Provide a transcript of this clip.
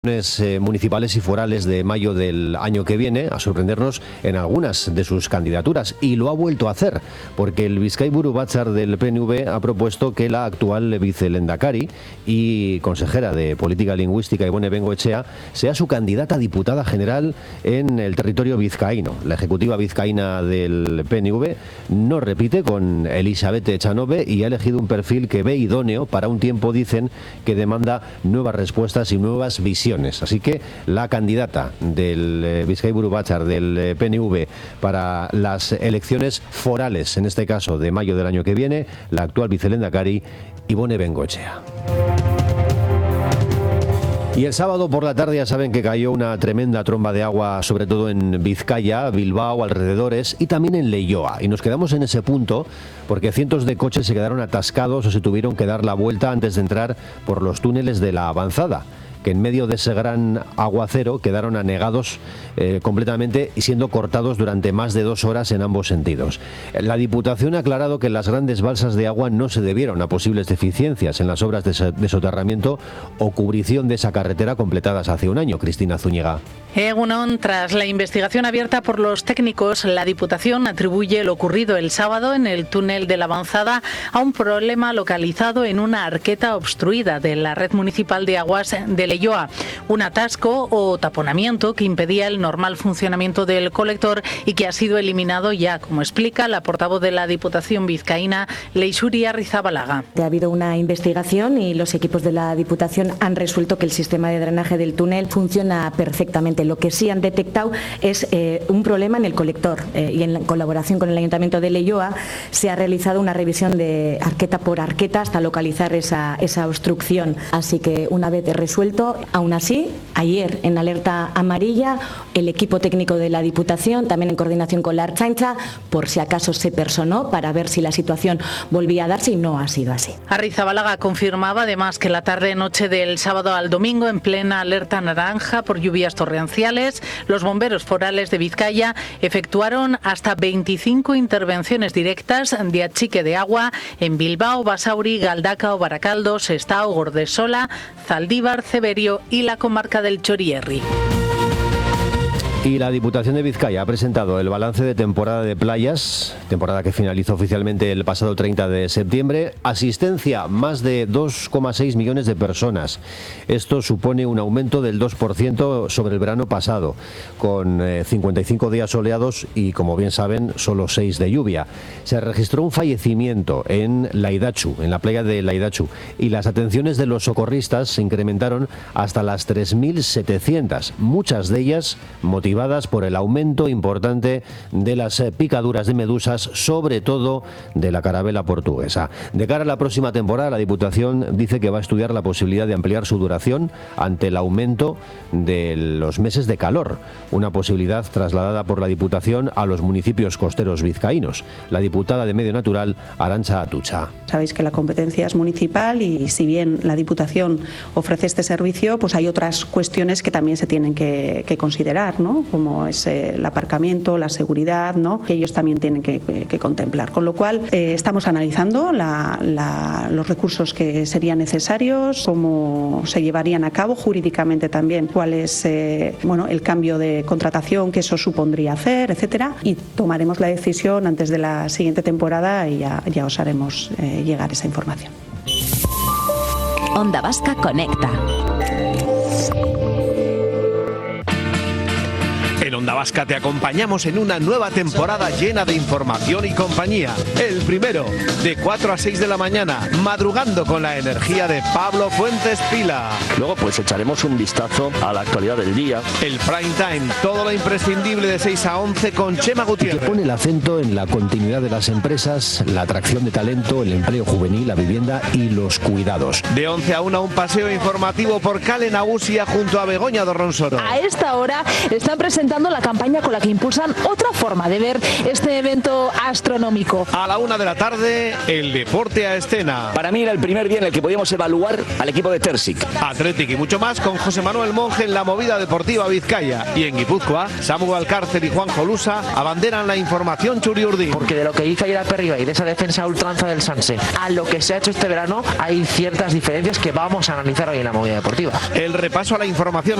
Municipales y forales de mayo del año que viene a sorprendernos en algunas de sus candidaturas, y lo ha vuelto a hacer porque el Bizkaiburu Batzar del PNV ha propuesto que la actual vicelehendakari y consejera de Política Lingüística Ibone Bengoechea sea su candidata a diputada general en el territorio vizcaíno. La ejecutiva vizcaína del PNV no repite con Elisabeth Echanove y ha elegido un perfil que ve idóneo para un tiempo, dicen, que demanda nuevas respuestas y nuevas visiones. Así que la candidata del Bizkaiburu Batzar del PNV para las elecciones forales, en este caso de mayo del año que viene, la actual vicelehendakari Ibone Bengoechea. Y el sábado por la tarde ya saben que cayó una tremenda tromba de agua, sobre todo en Vizcaya, Bilbao, alrededores, y también en Leioa. Y nos quedamos en ese punto porque cientos de coches se quedaron atascados o se tuvieron que dar la vuelta antes de entrar por los túneles de la avanzada, que en medio de ese gran aguacero quedaron anegados completamente y siendo cortados durante más de 2 horas en ambos sentidos. La Diputación ha aclarado que las grandes balsas de agua no se debieron a posibles deficiencias en las obras de soterramiento o cubrición de esa carretera completadas hace un año. Cristina Zúñiga. Egunon, tras la investigación abierta por los técnicos, la Diputación atribuye lo ocurrido el sábado en el túnel de la avanzada a un problema localizado en una arqueta obstruida de la red municipal de aguas de Leioa, un atasco o taponamiento que impedía el normal funcionamiento del colector y que ha sido eliminado ya, como explica la portavoz de la Diputación vizcaína, Leixuri Arrizabalaga. Ha habido una investigación y los equipos de la Diputación han resuelto que el sistema de drenaje del túnel funciona perfectamente. Lo que sí han detectado es un problema en el colector y en colaboración con el Ayuntamiento de Leioa se ha realizado una revisión de arqueta por arqueta hasta localizar esa obstrucción. Así que una vez resuelto, aún así, ayer en alerta amarilla, el equipo técnico de la Diputación, también en coordinación con la Ertzaintza, por si acaso se personó para ver si la situación volvía a darse, y no ha sido así. Arrizabalaga confirmaba además que la tarde-noche del sábado al domingo, en plena alerta naranja por lluvias torrenciales, los bomberos forales de Vizcaya efectuaron hasta 25 intervenciones directas de achique de agua en Bilbao, Basauri, Galdakao, Barakaldo, Sestao, Gordesola, Zaldívar, Ceberio y la comarca del Chorierri. Y la Diputación de Vizcaya ha presentado el balance de temporada de playas, temporada que finalizó oficialmente el pasado 30 de septiembre. Asistencia, más de 2,6 millones de personas. Esto supone un aumento del 2% sobre el verano pasado, con 55 días soleados y, como bien saben, solo 6 de lluvia. Se registró un fallecimiento en Laidatxu, en la playa de Laidatxu, y las atenciones de los socorristas se incrementaron hasta las 3.700, muchas de ellas motivadas por el aumento importante de las picaduras de medusas, sobre todo de la carabela portuguesa. De cara a la próxima temporada, la Diputación dice que va a estudiar la posibilidad de ampliar su duración ante el aumento de los meses de calor, una posibilidad trasladada por la Diputación a los municipios costeros vizcaínos. La diputada de Medio Natural, Arantxa Atutxa. Sabéis que la competencia es municipal y si bien la Diputación ofrece este servicio, pues hay otras cuestiones que también se tienen que considerar, ¿no? Como es el aparcamiento, la seguridad, ¿no? Que ellos también tienen que contemplar. Con lo cual, estamos analizando los recursos que serían necesarios, cómo se llevarían a cabo jurídicamente también, cuál es el cambio de contratación que eso supondría hacer, etcétera, y tomaremos la decisión antes de la siguiente temporada y ya os haremos llegar esa información. Onda Vasca Conecta. En Onda Vasca te acompañamos en una nueva temporada llena de información y compañía. El primero, de 4 a 6 de la mañana, madrugando con la energía de Pablo Fuentes Pila. Luego pues echaremos un vistazo a la actualidad del día. El prime time, todo lo imprescindible de 6 a 11 con Chema Gutiérrez. Que pone el acento en la continuidad de las empresas, la atracción de talento, el empleo juvenil, la vivienda y los cuidados. De 11 a 1, un paseo informativo por Kale Nagusia junto a Begoña Dorronsoro. A esta hora están presentando la campaña con la que impulsan otra forma de ver este evento astronómico. A la 1 de la tarde, el deporte a escena. Para mí era el primer día en el que podíamos evaluar al equipo de Tersic. Athletic y mucho más con José Manuel Monge en la movida deportiva Vizcaya. Y en Guipúzcoa, Samu Alcárcer y Juan Jolusa abanderan la información Churiurdin. Porque de lo que hizo ayer a Perriba y de esa defensa ultranza del Sanse a lo que se ha hecho este verano, hay ciertas diferencias que vamos a analizar hoy en la movida deportiva. El repaso a la información